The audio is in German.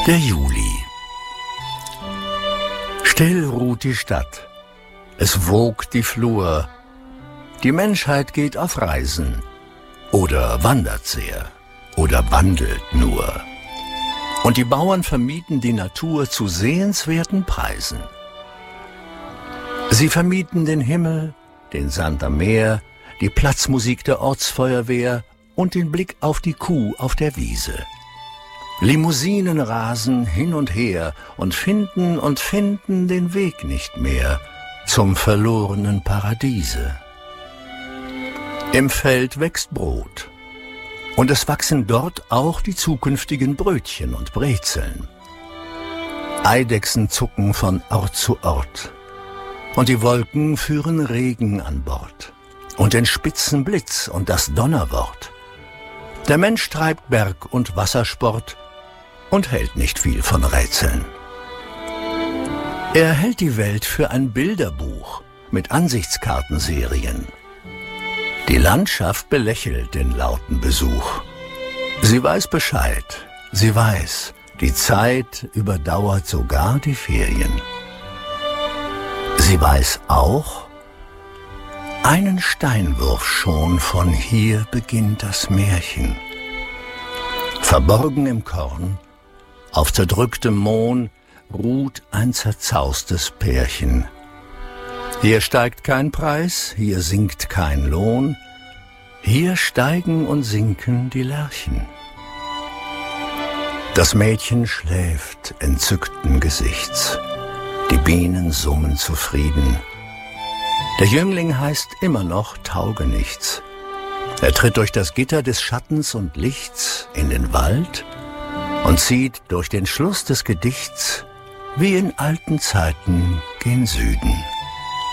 Der Juli. Still ruht die Stadt. Es wogt die Flur. Die Menschheit geht auf Reisen. Oder wandert sehr. Oder wandelt nur. Und die Bauern vermieten die Natur zu sehenswerten Preisen. Sie vermieten den Himmel, den Sand am Meer, die Platzmusik der Ortsfeuerwehr und den Blick auf die Kuh auf der Wiese. Limousinen rasen hin und her und finden den Weg nicht mehr zum verlorenen Paradiese. Im Feld wächst Brot und es wachsen dort auch die zukünftigen Brötchen und Brezeln. Eidechsen zucken von Ort zu Ort und die Wolken führen Regen an Bord und den spitzen Blitz und das Donnerwort. Der Mensch treibt Berg- und Wassersport und hält nicht viel von Rätseln. Er hält die Welt für ein Bilderbuch mit Ansichtskartenserien. Die Landschaft belächelt den lauten Besuch. Sie weiß Bescheid, sie weiß, die Zeit überdauert sogar die Ferien. Sie weiß auch, einen Steinwurf schon von hier beginnt das Märchen. Verborgen im Korn, auf zerdrücktem Mohn, ruht ein zerzaustes Pärchen. Hier steigt kein Preis, hier sinkt kein Lohn, hier steigen und sinken die Lerchen. Das Mädchen schläft entzückten Gesichts, die Bienen summen zufrieden. Der Jüngling heißt immer noch Taugenichts. Er tritt durch das Gitter des Schattens und Lichts in den Wald und zieht durch den Schluss des Gedichts wie in alten Zeiten gen Süden.